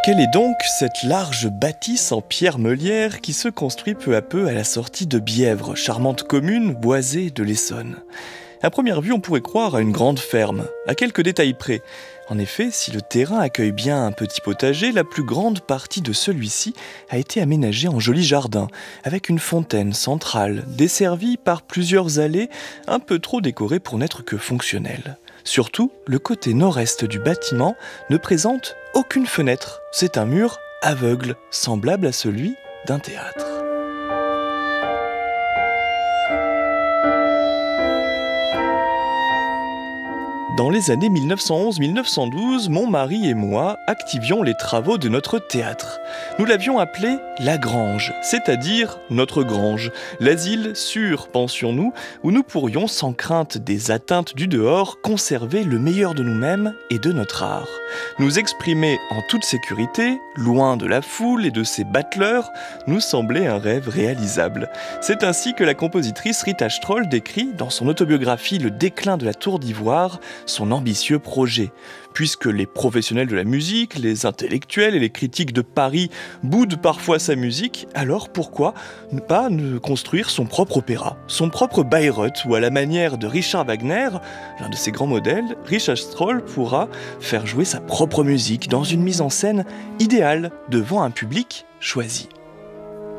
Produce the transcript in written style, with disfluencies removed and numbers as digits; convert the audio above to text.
Quelle est donc cette large bâtisse en pierre meulière qui se construit peu à peu à la sortie de Bièvre, charmante commune boisée de l'Essonne? À première vue, on pourrait croire à une grande ferme, à quelques détails près. En effet, si le terrain accueille bien un petit potager, la plus grande partie de celui-ci a été aménagée en joli jardin, avec une fontaine centrale, desservie par plusieurs allées, un peu trop décorées pour n'être que fonctionnelles. Surtout, le côté nord-est du bâtiment ne présente aucune fenêtre. C'est un mur aveugle, semblable à celui d'un théâtre. Dans les années 1911-1912, mon mari et moi activions les travaux de notre théâtre. Nous l'avions appelé La Grange, c'est-à-dire notre grange, l'asile sûr, pensions-nous, où nous pourrions, sans crainte des atteintes du dehors, conserver le meilleur de nous-mêmes et de notre art. Nous exprimer en toute sécurité, loin de la foule et de ses battleurs, nous semblait un rêve réalisable. C'est ainsi que la compositrice Rita Stroll décrit, dans son autobiographie Le déclin de la Tour d'Ivoire, son ambitieux projet. Puisque les professionnels de la musique, les intellectuels et les critiques de Paris boudent parfois sa musique, alors pourquoi ne pas construire son propre opéra, son propre Bayreuth, où à la manière de Richard Wagner, l'un de ses grands modèles, Richard Stroll pourra faire jouer sa propre musique dans une mise en scène idéale devant un public choisi.